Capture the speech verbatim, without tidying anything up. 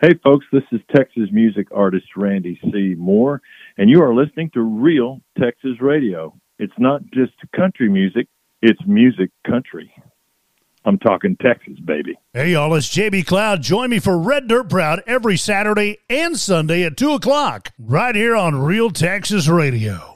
Hey, folks, this is Texas music artist Randy C. Moore, and you are listening to Real Texas Radio. It's not just country music, it's music country. I'm talking Texas, baby. Hey, y'all, it's J B Cloud. Join me for Red Dirt Proud every Saturday and Sunday at two o'clock, right here on Real Texas Radio.